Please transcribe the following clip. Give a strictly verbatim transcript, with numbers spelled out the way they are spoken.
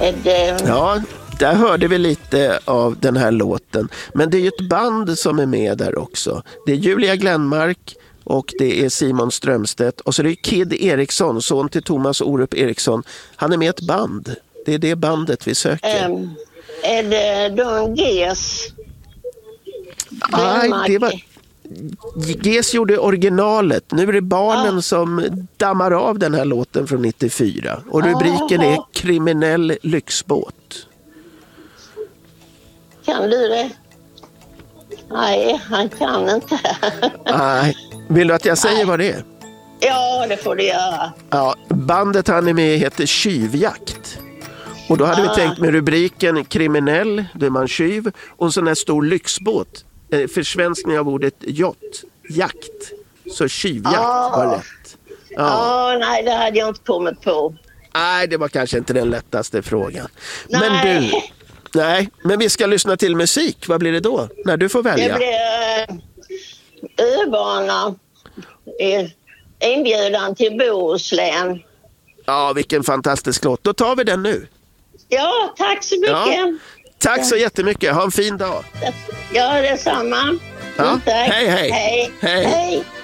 Är det... Ja, där hörde vi lite av den här låten. Men det är ju ett band som är med där också. Det är Julia Glenmark och det är Simon Strömstedt. Och så är det Kid Eriksson, son till Thomas Orup Eriksson. Han är med i ett band. Det är det bandet vi söker. Um, är det Don Ges? Nej, det var... Ges gjorde originalet. Nu är det barnen ah. som dammar av den här låten från nittiofyra. Och rubriken ah. är Kriminell lyxbåt. Kan du det? Nej, han kan inte. Nej. Vill du att jag säger Nej. vad det är? Ja, det får du göra. Ja, bandet han är med heter Tjuvjakt. Och då hade ah. vi tänkt med rubriken Kriminell, då är man tjuv. Och en sån här stor lyxbåt. Försvenskning av ordet yacht, jakt. Så tjuvjakt ah. var rätt. Ja, ah. oh, nej, det hade jag inte kommit på. Nej, det var kanske inte den lättaste frågan. Nej. Men du, nej, men vi ska lyssna till musik. Vad blir det då? När du får välja. Det blir uh, Öbana, inbjudan till Bohuslän. Ja, vilken fantastisk låt. Då tar vi den nu. Ja, tack så mycket. Ja. Tack så jättemycket. Ha en fin dag. Ja, detsamma. Ja. Tack. Hej, hej. Hej. Hej. Hej.